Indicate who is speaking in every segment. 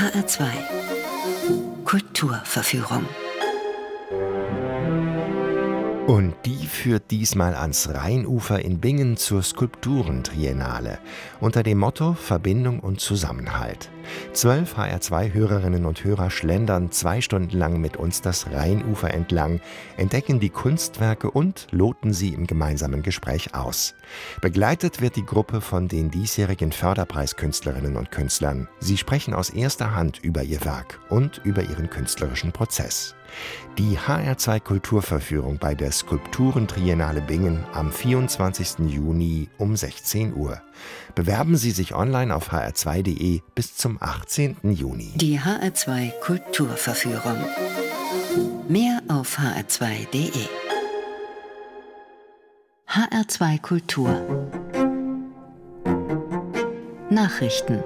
Speaker 1: HR2 Kulturverführung.
Speaker 2: Und die führt diesmal ans Rheinufer in Bingen zur Skulpturentriennale unter dem Motto Verbindung und Zusammenhalt. 12 HR2-Hörerinnen und Hörer schlendern 2 Stunden lang mit uns das Rheinufer entlang, entdecken die Kunstwerke und loten sie im gemeinsamen Gespräch aus. Begleitet wird die Gruppe von den diesjährigen Förderpreiskünstlerinnen und Künstlern. Sie sprechen aus erster Hand über ihr Werk und über ihren künstlerischen Prozess. Die HR2 Kulturverführung bei der Skulpturentriennale Bingen am 24. Juni um 16 Uhr. Bewerben Sie sich online auf hr2.de bis zum 18. Juni.
Speaker 1: Die HR2 Kulturverführung. Mehr auf hr2.de. HR2 Kultur. Nachrichten.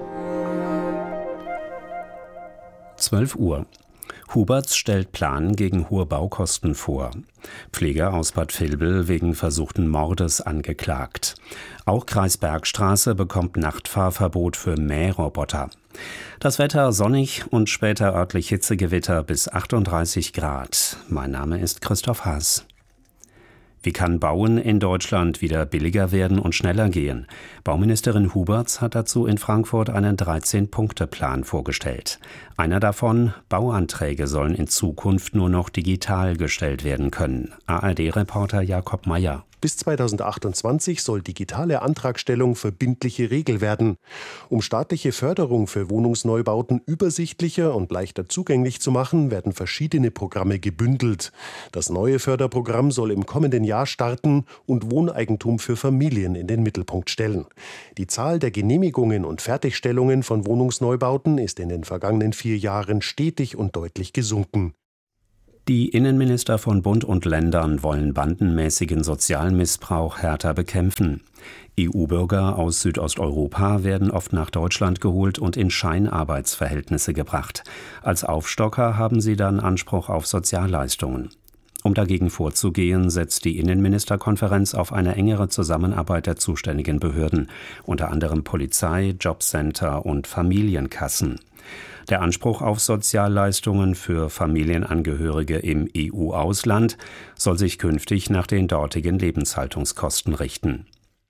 Speaker 3: 12 Uhr. Huberts stellt Plan gegen hohe Baukosten vor. Pfleger aus Bad Vilbel wegen versuchten Mordes angeklagt. Auch Kreis Bergstraße bekommt Nachtfahrverbot für Mähroboter. Das Wetter sonnig und später örtlich Hitzegewitter bis 38 Grad. Mein Name ist Christoph Haas. Wie kann Bauen in Deutschland wieder billiger werden und schneller gehen? Bauministerin Huberts hat dazu in Frankfurt einen 13-Punkte-Plan vorgestellt. Einer davon: Bauanträge sollen in Zukunft nur noch digital gestellt werden können. ARD-Reporter Jakob Meyer.
Speaker 4: Bis 2028 soll digitale Antragstellung verbindliche Regel werden. Um staatliche Förderung für Wohnungsneubauten übersichtlicher und leichter zugänglich zu machen, werden verschiedene Programme gebündelt. Das neue Förderprogramm soll im kommenden Jahr starten und Wohneigentum für Familien in den Mittelpunkt stellen. Die Zahl der Genehmigungen und Fertigstellungen von Wohnungsneubauten ist in den vergangenen 4 Jahren stetig und deutlich gesunken.
Speaker 3: Die Innenminister von Bund und Ländern wollen bandenmäßigen Sozialmissbrauch härter bekämpfen. EU-Bürger aus Südosteuropa werden oft nach Deutschland geholt und in Scheinarbeitsverhältnisse gebracht. Als Aufstocker haben sie dann Anspruch auf Sozialleistungen. Um dagegen vorzugehen, setzt die Innenministerkonferenz auf eine engere Zusammenarbeit der zuständigen Behörden, unter anderem Polizei, Jobcenter und Familienkassen. Der Anspruch auf Sozialleistungen für Familienangehörige im EU-Ausland soll sich künftig nach den dortigen Lebenshaltungskosten richten.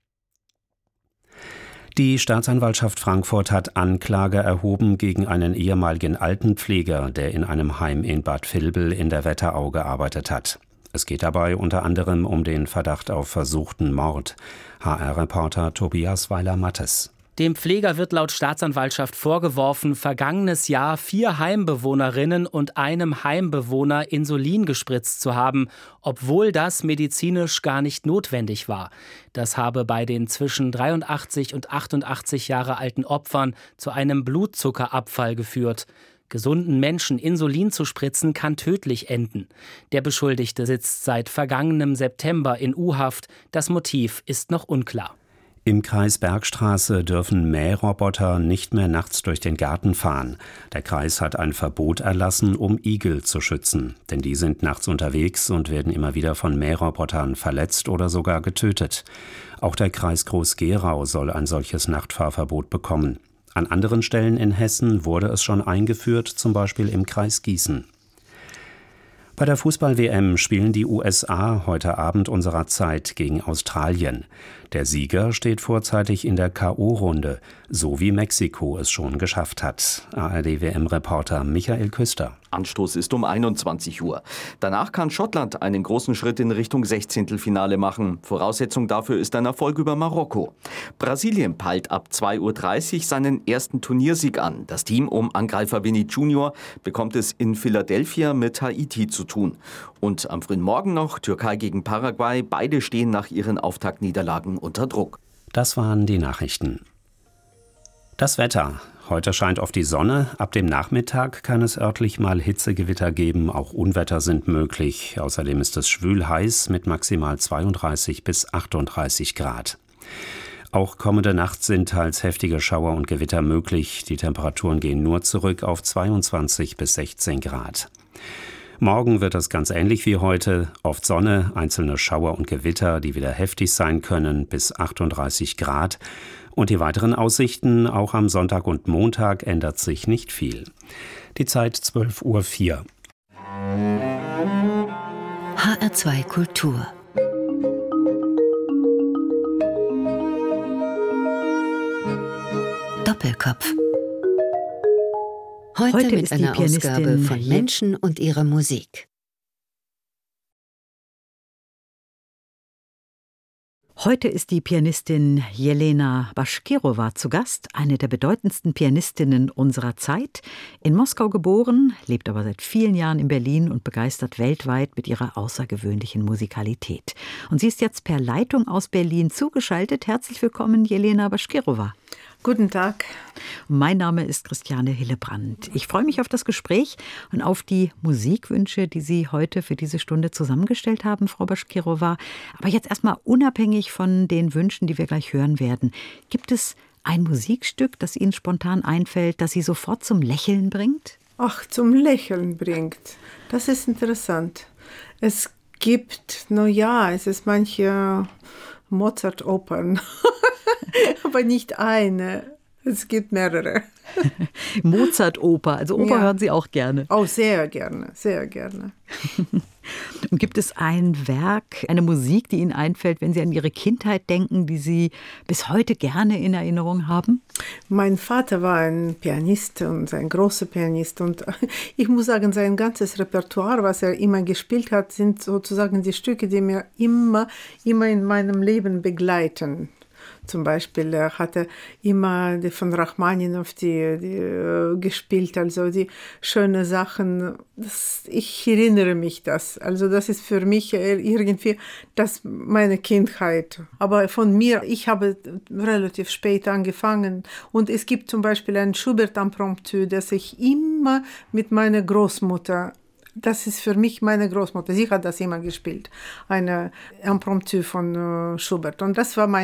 Speaker 3: Die Staatsanwaltschaft Frankfurt hat Anklage erhoben gegen einen ehemaligen Altenpfleger, der in einem Heim in Bad Vilbel in der Wetterau gearbeitet hat. Es geht dabei unter anderem um den Verdacht auf versuchten Mord. HR-Reporter Tobias Weiler-Mattes.
Speaker 5: Dem Pfleger wird laut Staatsanwaltschaft vorgeworfen, vergangenes Jahr 4 Heimbewohnerinnen und einem Heimbewohner Insulin gespritzt zu haben, obwohl das medizinisch gar nicht notwendig war. Das habe bei den zwischen 83 und 88 Jahre alten Opfern zu einem Blutzuckerabfall geführt. Gesunden Menschen Insulin zu spritzen, kann tödlich enden. Der Beschuldigte sitzt seit vergangenem September in U-Haft. Das Motiv ist noch unklar.
Speaker 3: Im Kreis Bergstraße dürfen Mähroboter nicht mehr nachts durch den Garten fahren. Der Kreis hat ein Verbot erlassen, um Igel zu schützen. Denn die sind nachts unterwegs und werden immer wieder von Mährobotern verletzt oder sogar getötet. Auch der Kreis Groß-Gerau soll ein solches Nachtfahrverbot bekommen. An anderen Stellen in Hessen wurde es schon eingeführt, zum Beispiel im Kreis Gießen. Bei der Fußball-WM spielen die USA heute Abend unserer Zeit gegen Australien. Der Sieger steht vorzeitig in der K.O.-Runde, so wie Mexiko es schon geschafft hat. ARD-WM-Reporter Michael Küster.
Speaker 6: Anstoß ist um 21 Uhr. Danach kann Schottland einen großen Schritt in Richtung Sechzehntelfinale machen. Voraussetzung dafür ist ein Erfolg über Marokko. Brasilien peilt ab 2:30 Uhr seinen ersten Turniersieg an. Das Team um Angreifer Vini Junior bekommt es in Philadelphia mit Haiti zu tun. Und am frühen Morgen noch Türkei gegen Paraguay. Beide stehen nach ihren Auftaktniederlagen unter Druck.
Speaker 3: Das waren die Nachrichten. Das Wetter. Heute scheint oft die Sonne. Ab dem Nachmittag kann es örtlich mal Hitzegewitter geben. Auch Unwetter sind möglich. Außerdem ist es schwül heiß mit maximal 32 bis 38 Grad. Auch kommende Nacht sind teils heftige Schauer und Gewitter möglich. Die Temperaturen gehen nur zurück auf 22 bis 16 Grad. Morgen wird es ganz ähnlich wie heute. Oft Sonne, einzelne Schauer und Gewitter, die wieder heftig sein können, bis 38 Grad. Und die weiteren Aussichten, auch am Sonntag und Montag, ändert sich nicht viel. Die Zeit 12:04 Uhr.
Speaker 1: HR2 Kultur. Doppelkopf. Heute mit einer Ausgabe von Menschen und ihrer Musik.
Speaker 7: Heute ist die Pianistin Jelena Bashkirova zu Gast, eine der bedeutendsten Pianistinnen unserer Zeit. In Moskau geboren, lebt aber seit vielen Jahren in Berlin und begeistert weltweit mit ihrer außergewöhnlichen Musikalität. Und sie ist jetzt per Leitung aus Berlin zugeschaltet. Herzlich willkommen, Jelena Bashkirova.
Speaker 8: Guten Tag.
Speaker 7: Mein Name ist Christiane Hillebrand. Ich freue mich auf das Gespräch und auf die Musikwünsche, die Sie heute für diese Stunde zusammengestellt haben, Frau Bashkirova. Aber jetzt erstmal unabhängig von den Wünschen, die wir gleich hören werden. Gibt es ein Musikstück, das Ihnen spontan einfällt, das Sie sofort zum Lächeln bringt?
Speaker 8: Ach, zum Lächeln bringt. Das ist interessant. Es gibt, es ist manche Mozart-Opern. Aber nicht eine. Es gibt mehrere.
Speaker 7: Mozart-Oper, also Oper hören Sie auch gerne?
Speaker 8: Oh, sehr gerne, sehr gerne.
Speaker 7: Und gibt es ein Werk, eine Musik, die Ihnen einfällt, wenn Sie an Ihre Kindheit denken, die Sie bis heute gerne in Erinnerung haben?
Speaker 8: Mein Vater war ein Pianist und ein großer Pianist. Und ich muss sagen, sein ganzes Repertoire, was er immer gespielt hat, sind sozusagen die Stücke, die mir immer in meinem Leben begleiten. Zum Beispiel hat er immer die von Rachmaninow die gespielt, also die schönen Sachen. Ich erinnere mich das. Also das ist für mich irgendwie meine Kindheit. Aber von mir, ich habe relativ spät angefangen. Und es gibt zum Beispiel ein Schubert-Impromptu, das ich immer mit meiner Großmutter. Das ist für mich meine Großmutter. Sie hat das immer gespielt. Eine Impromptu von Schubert. Und das war mein